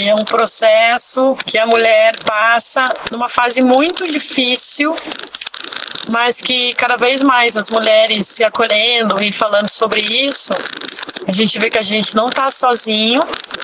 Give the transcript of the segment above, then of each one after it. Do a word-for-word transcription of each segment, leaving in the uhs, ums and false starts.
é um processo que a mulher passa numa fase muito difícil, mas que cada vez mais as mulheres se acolhendo e falando sobre isso, a gente vê que a gente não está sozinho.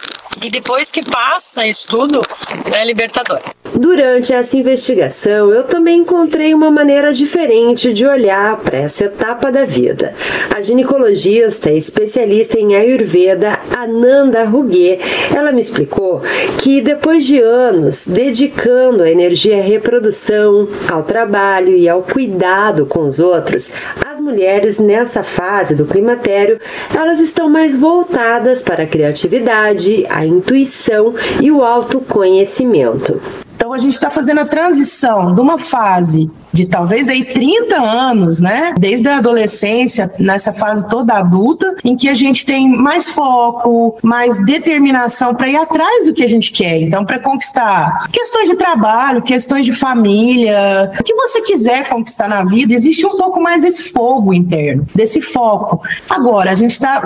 E depois que passa isso tudo, é libertador. Durante essa investigação, eu também encontrei uma maneira diferente de olhar para essa etapa da vida. A ginecologista e especialista em Ayurveda, Ananda Ruge, ela me explicou que depois de anos dedicando a energia à reprodução, ao trabalho e ao cuidado com os outros, as mulheres nessa fase do climatério, elas estão mais voltadas para a criatividade, a intuição e o autoconhecimento. Então a gente está fazendo a transição de uma fase de talvez aí trinta anos, né? Desde a adolescência, nessa fase toda adulta, em que a gente tem mais foco, mais determinação para ir atrás do que a gente quer. Então, para conquistar questões de trabalho, questões de família, o que você quiser conquistar na vida, existe um pouco mais desse fogo interno, desse foco. Agora, a gente está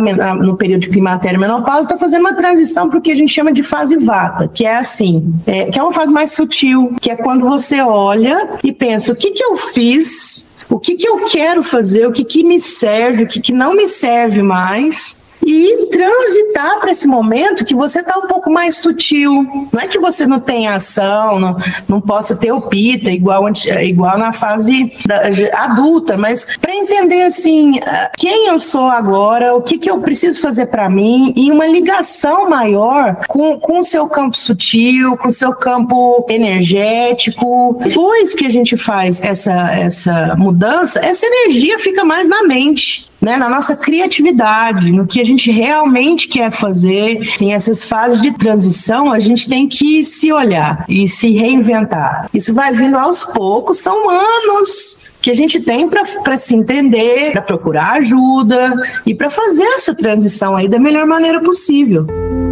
no período de climatério e menopausa, está fazendo uma transição para o que a gente chama de fase vata, que é assim, é, que é uma fase mais sutil, que é quando você olha e pensa, o que que eu fiz, o que que eu quero fazer, o que que me serve, o que que não me serve mais, e transitar para esse momento que você está um pouco mais sutil. Não é que você não tem ação, não, não possa ter o pita igual, igual na fase da, adulta, mas para entender assim, quem eu sou agora, o que, que eu preciso fazer para mim, e uma ligação maior com, com o seu campo sutil, com o seu campo energético. Depois que a gente faz essa, essa mudança, essa energia fica mais na mente, né, na nossa criatividade, no que a gente realmente quer fazer. Sim, essas fases de transição, a gente tem que se olhar e se reinventar. Isso vai vindo aos poucos, são anos que a gente tem para se entender, para procurar ajuda e para fazer essa transição aí da melhor maneira possível.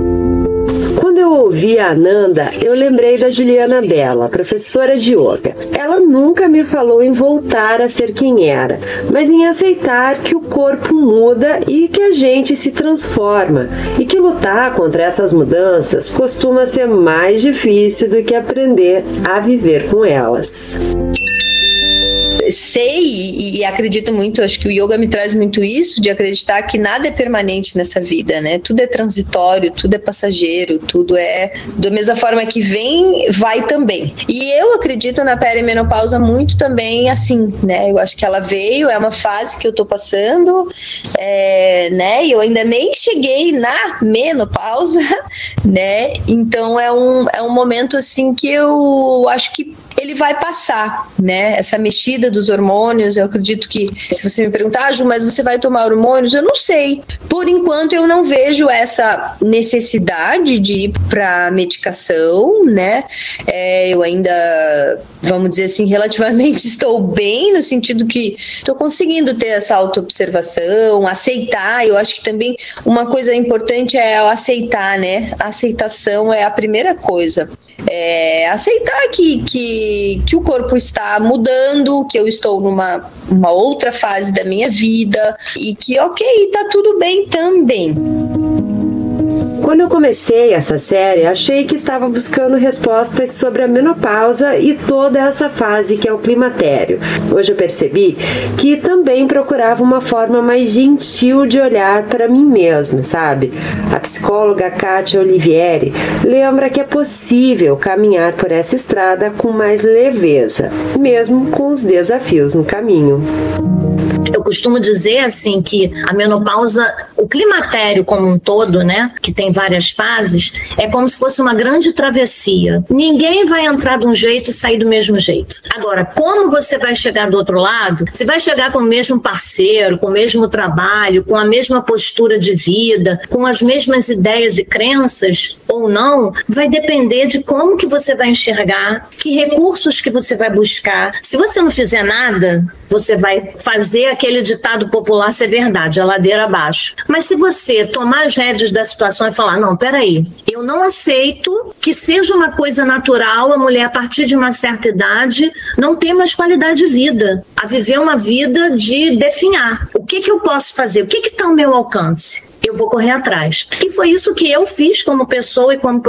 Quando eu ouvi a Ananda, eu lembrei da Juliana Bella, professora de yoga. Ela nunca me falou em voltar a ser quem era, mas em aceitar que o corpo muda e que a gente se transforma, e que lutar contra essas mudanças costuma ser mais difícil do que aprender a viver com elas. Sei e, e acredito muito, acho que o yoga me traz muito isso, de acreditar que nada é permanente nessa vida, né? Tudo é transitório, tudo é passageiro, tudo é da mesma forma que vem, vai também. E eu acredito na perimenopausa muito também assim, né? Eu acho que ela veio, é uma fase que eu tô passando, é, né? E eu ainda nem cheguei na menopausa, né? Então é um, é um momento assim que eu acho que ele vai passar, né? Essa mexida dos hormônios, eu acredito que, se você me perguntar, ah, Ju, mas você vai tomar hormônios? Eu não sei. Por enquanto, eu não vejo essa necessidade de ir para medicação, né? É, eu ainda, vamos dizer assim, relativamente estou bem, no sentido que estou conseguindo ter essa autoobservação, aceitar. Eu acho que também uma coisa importante é aceitar, né? A aceitação é a primeira coisa. É aceitar que, que, que o corpo está mudando, que eu estou numa uma outra fase da minha vida e que, ok, tá tudo bem também. Quando eu comecei essa série, achei que estava buscando respostas sobre a menopausa e toda essa fase que é o climatério. Hoje eu percebi que também procurava uma forma mais gentil de olhar para mim mesma, sabe? A psicóloga Kátia Olivieri lembra que é possível caminhar por essa estrada com mais leveza, mesmo com os desafios no caminho. Eu costumo dizer assim que a menopausa, o climatério como um todo, né, que tem várias fases, é como se fosse uma grande travessia. Ninguém vai entrar de um jeito e sair do mesmo jeito. Agora, como você vai chegar do outro lado? Você vai chegar com o mesmo parceiro, com o mesmo trabalho, com a mesma postura de vida, com as mesmas ideias e crenças ou não? Vai depender de como que você vai enxergar, que recursos que você vai buscar. Se você não fizer nada, você vai fazer aquele ditado popular ser verdade, a ladeira abaixo. Mas se você tomar as rédeas da situação e falar, não, peraí, eu não aceito que seja uma coisa natural a mulher a partir de uma certa idade não ter mais qualidade de vida, a viver uma vida de definhar. O que que eu posso fazer? O que que está ao meu alcance? Eu vou correr atrás. E foi isso que eu fiz como pessoa e como